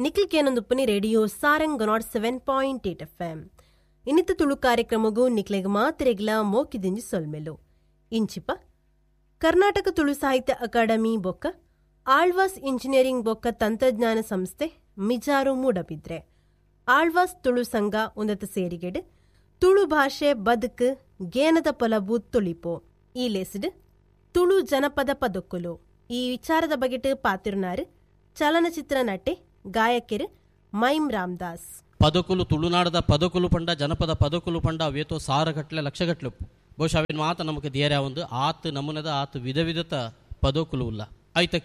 ನಿಕ್ಲಿಕೇನೊಂದುಪ್ಪನಿ radio Sarang 107.8 FM. ಇನ್ನಿತ Tulu ಕಾರ್ಯಕ್ರಮಗೂ ನಿಕ್ಲೆಗ್ ಮಾತ್ರೆಗ್ಲ ಮೋಕಿದಿಂಜಿ ಸೊಲ್ಮೆಲು ಇಂಚಿಪ ಕರ್ನಾಟಕ ತುಳು ಸಾಹಿತ್ಯ ಅಕಾಡೆಮಿ ಬೊಕ್ಕ ಆಳ್ವಾಸ್ ಇಂಜಿನಿಯರಿಂಗ್ ಬೊಕ್ಕ ತಂತ್ರಜ್ಞಾನ ಸಂಸ್ಥೆ ಮಿಜಾರು ಮೂಡಬಿದ್ರೆ ಆಳ್ವಾಸ್ ತುಳು ಸಂಘ ಉನ್ನತ ಸೇರಿಗೆಡ್ ತುಳು ಭಾಷೆ ಬದುಕು ಗೇನದ ಪೊಲಬು ತುಳಿಪೋ ಈ ಲೇಸಿಡ್ ತುಳು ಜನಪದ ಪದಕ್ಕುಲು ಈ ವಿಚಾರದ ಬಗೆಟ್ ಪಾತಿರುನಾರು ಚಲನಚಿತ್ರ ನಟೆ ಗಾಯಕಿರು ಮೈಮ್ ರಾಮದಾಸ್. ಪದಕುಲು ತುಳುನಾಡದ ಪದಕುಲು ಪಂಡ ಜನಪದ ಪದಕುಲು ಪಂಡ ಅವೇತೋ ಸಾರಗಟ್ಲೆ ಲಕ್ಷಗಟ್ಲೆ ಬಹುಶಃ ಅವಿನ ಮಾತ ನಮಗೆ ಧೈರ್ಯ ಒಂದು ಆತು ನಮೂನದ ಆತು ವಿಧ ವಿಧತ ಪದಕುಲು ಇಲ್ಲ ಆಯ್ತ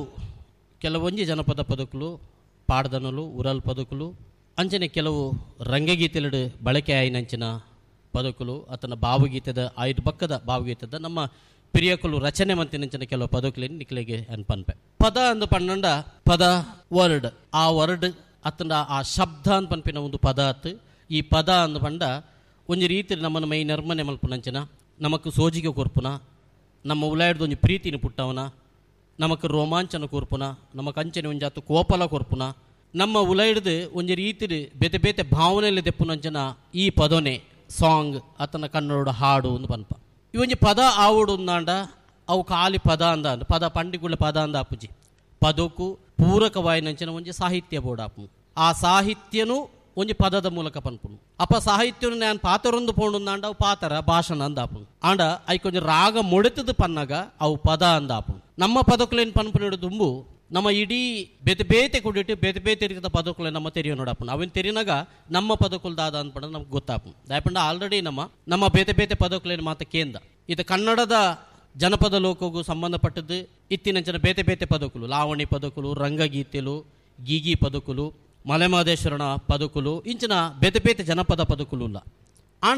ಕೆಲವೊಂಜಿ ಜನಪದ ಪದಕುಲು ಪಾಡ್ದನಲು ಉರಲ್ ಪದಕುಲು ಅಂಚನೆ ಕೆಲವು ರಂಗಗೀತೆಲಡು ಬಳಕೆ ಆಯ್ನಂಚಿನ ಪದಕುಲು ಆತನ ಭಾವಗೀತೆದ ಐದು ಪಕ್ಕದ ಭಾವಗೀತೆದ ನಮ್ಮ ಪ್ರಿಯಕುಲು ರಚನೆ ಮಂತಿನಂಚಿನ ಕೆಲವು ಪದಕುಲೇನು ನಿಕ್ಲೆಗೆ ಅನ್ಪನ್ಪೆ ಪದ ಅಂದು ಪನ್ನಂಡ ಪದ ವರ್ಡ್ ಆ ವರ್ಡ್ ಅತನ ಆ ಶಬ್ದ ಅಂತ ಪನ್ಪಿನ ಒಂದು ಪದ ಅತ್ತು ಈ ಪದ ಅಂದು ಪಂಡ ಒಂಜಿ ರೀತಿ ನಮ್ಮನ್ನು ಮೈ ನರ್ಮನೆ ಮಲ್ಪುನಂಚಿನ ನಮಕ್ ಸೋಜಿಗೆ ಕೊರ್ಪುನ ನಮ್ಮ ಉಲಾಯ್ದು ಒಂಜಿ ಪ್ರೀತಿನ ಪುಟ್ಟವನ ನಮಕ್ ರೋಮಾಂಚನ ಕೊರ್ಪುನ ನಮಕ್ ಅಂಚನೆ ಒಂಜಾತು ಕೋಪಲ ಕೊರ್ಪುನ ನಮ್ಮ ಉಲಾಯ್ದು ಒಂಜಿ ರೀತಿ ಬೇತೆ ಬೇತೆ ಭಾವನೆಯಲ್ಲಿ ದೆಪ್ಪುನಂಚಿನ ಈ ಪದನೆ ಸಾಂಗ್ ಅತನ ಕನ್ನಡ ಹಾಡು ಒಂದು ಪನ್ಪ ಇವೊಂಜಿ ಪದ ಆವುಡು ಅಂದಾಂಡ ಅವು ಖಾಲಿ ಪದ ಅಂದ ಪದ ಪಂಡಿಗುಳ ಪದ ಅಂದ ಅಪ್ಪುಜಿ ಪದಕ್ಕೂ ಪೂರಕವಾಯಿನಂಚಿನ ಒಂಜಿ ಸಾಹಿತ್ಯ ಬೋಡಾಪು ಆ ಸಾಹಿತ್ಯನು ಒಂಜಿ ಪದದ ಮೂಲಕ ಪನ್ಪುನು ಅಪ್ಪ ಸಾಹಿತ್ಯನು ನಾನು ಪಾತರೊಂದು ಪೋಂಡುಂದಾಂಡ ಅವು ಪಾತರ ಭಾಷಣ ಅಂದಾಪು ಆಂಡ ಐಕೊಂಜ ರಾಗ ಮೊಡೆತದ ಪನ್ನಗ ಅವು ಪದ ಅಂದಾಪು ನಮ್ಮ ಪದಕುಲೇನು ಪನ್ಪುನಿಡು ದುಂಬು ನಮ್ಮ ಇಡೀ ಬೇತೆ ಬೇತೆ ಕುಡಿಟ್ಟು ಬೇತೆ ಬೇತೆ ರೀತಿಯ ಪದಕುಲೆ ನಮ್ಮ ತೆರಿಯೋ ನೋಡಪ್ಪನ ಅವನ್ ತೆರಿನಾಗ ನಮ್ಮ ಪದಕುಲ್ ದಾದ ಅನ್ಪಡ ನಮ್ಗೆ ಗೊತ್ತಾಪು ದಯಪಂಡ ಆಲ್ರೆಡಿ ನಮ್ಮ ಬೇತೆ ಬೇತೆ ಪದಕುಲೇನು ಮಾತ ಕೇಂದ್ರ ಇದು ಕನ್ನಡದ ಜನಪದ ಲೋಕಗೂ ಸಂಬಂಧಪಟ್ಟದ್ದು ಇತ್ತಿನಂಚಿನ ಬೇತೆ ಬೇತೆ ಪದಕುಲು ಲಾವಣಿ ಪದಕುಲು ರಂಗಗೀತೆಲು ಗೀಗಿ ಪದಕುಲು ಮಲೆಮಹದೇಶ್ವರನ ಪದಕುಲು ಇಂಚಿನ ಬೇತೆ ಬೇತೆ ಜನಪದ ಪದಕುಲು ಇಲ್ಲ ಆಂಡ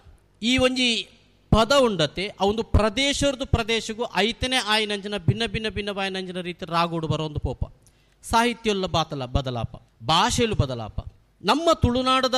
ಈ ಒಂಜಿ ಪದ ಉಂಡತೆ ಆ ಒಂದು ಪ್ರದೇಶಕ್ಕೂ ಐತನೇ ಆಯ್ನಂಚಿನ ಭಿನ್ನ ರೀತಿ ರಾಗೋಡು ಬರೋ ಒಂದು ಪೋಪ ಸಾಹಿತ್ಯಲ್ಲ ಬದಲಾಪ ಭಾಷೆಲು ಬದಲಾಪ ನಮ್ಮ ತುಳುನಾಡದ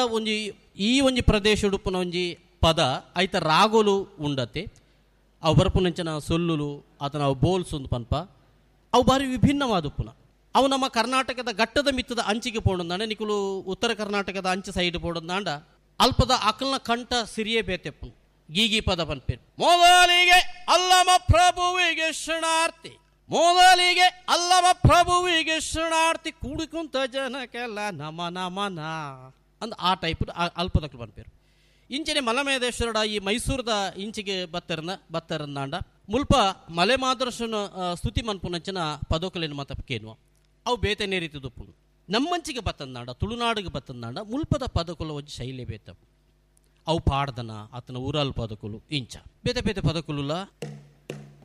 ಒಂಜಿ ಪ್ರದೇಶ ಉಡುಪುನ ಒಂಜಿ ಪದ ಐತ ರಾಗೋಲು ಉಂಡತೆ ಅವು ಬರ್ಪುನಂಚಿನ ಸೊಲ್ಲುಲು ಆತನ ಅವು ಬೋಲ್ಸ್ ಒಂದು ಪನ್ಪ ಅವು ಬಾರಿ ವಿಭಿನ್ನವಾದುಪ್ಪುನ ಅವು ನಮ್ಮ ಕರ್ನಾಟಕದ ಘಟ್ಟದ ಮಿತ್ತದ ಅಂಚಿಗೆ ಪೋಡಂದಾಂಡ ನಿಕುಲು ಉತ್ತರ ಕರ್ನಾಟಕದ ಅಂಚೆ ಸೈಡ್ ಪೋಡಂದಾಂಡ ಅಲ್ಪದ ಅಕಲ್ನ ಕಂಠ ಸಿರಿಯೇ ಬೇತೆಪ್ಪು ಗೀಗಿ ಪದ ಪನ್ಪೇರು ಮೊದಲಿಗೆ ಅಲ್ಲಮ ಪ್ರಭುವಿಗೆ ಶರಣಾರ್ಥಿ ಮೊದಲಿಗೆ ಅಲ್ಲಮ ಪ್ರಭುವಿಗೆ ಶರಣಾರ್ಥಿ ಕೂಡಿಕುಂತ ಜನಕ್ಕೆಲ್ಲ ನಮನ ಅಂದ ಆ ಟೈಪ್ ಅಲ್ಪದಕ್ಕೆ ಪನ್ಪೇರು ಇಂಚನೆ ಮಲೆಮಹದೇಶ್ವರ ಈ ಮೈಸೂರದ ಇಂಚಿಗೆ ಬತ್ತರಂದಾಂಡ ಮುಲ್ಪ ಮಲೆ ಮಾದರ್ಶನ ಸ್ತುತಿ ಮನ್ಪುನಂಚಿನ ಪದಕಲೇನು ಮಾತಕ್ಕೇನು ಅವು ಬೇತೆನೇ ರೀತಿ ದುಪ್ಪುನು ನಮ್ಮಂಚಿಗೆ ಬತ್ತಂದಾಂಡ ತುಳುನಾಡಿಗೆ ಬತ್ತಂದಾಂಡ ಮುಲ್ಪದ ಪದಕುಲ ಒಂಜಿ ಶೈಲಿ ಬೇತ ಅವು ಪಾಡ್ದನ ಆತನ ಊರಲ್ ಪದಕುಲು ಇಂಚ ಬೇತೆ ಬೇತೆ ಪದಕುಲುಲ್ಲ